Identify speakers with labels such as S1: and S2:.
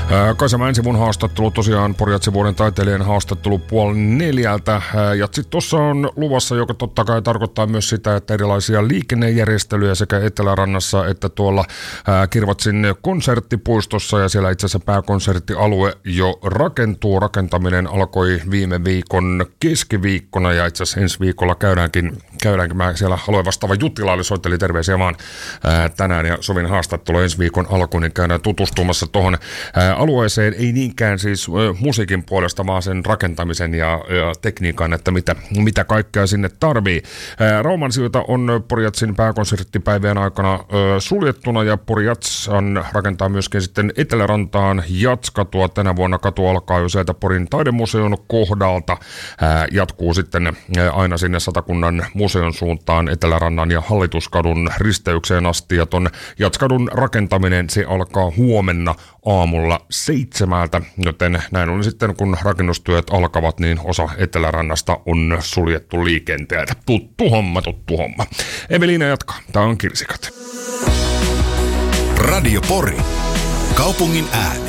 S1: Kaisamäen ensivun haastattelu, tosiaan Pori-Jatsin vuoden taiteilijan haastattelu 3:30. Ja sitten tuossa on luvassa, joka totta kai tarkoittaa myös sitä, että erilaisia liikennejärjestelyjä sekä Etelärannassa että tuolla Kirvatsin konserttipuistossa, ja siellä itse asiassa pääkonserttialue jo rakentuu. Rakentaminen alkoi viime viikon keskiviikkona, ja itse asiassa ensi viikolla käydäänkin mä siellä alueen vastaava Juttila soitteli terveisiä vaan tänään ja sovin haastattelu ensi viikon alkuun, niin käydään tutustumassa tuohon alueeseen, ei niinkään siis musiikin puolesta, vaan sen rakentamisen ja tekniikan, että mitä kaikkea sinne tarvii. Rauman silta on Pori-Jatsin pääkonserttipäivien aikana suljettuna, ja Pori-Jats rakentaa myöskin sitten Etelärantaan Jatskatua. Tänä vuonna katu alkaa jo sieltä Porin taidemuseon kohdalta, jatkuu sitten aina sinne Satakunnan museon suuntaan Etelärannan ja Hallituskadun risteykseen asti, ja ton Jatskadun rakentaminen se alkaa huomenna aamulla 7, joten näin on sitten, kun rakennustyöt alkavat, niin osa Etelärannasta on suljettu liikenteeltä. Tuttu homma. Eveliina jatkaa. Tää on Kirsikat.
S2: Radio Pori. Kaupungin ääni.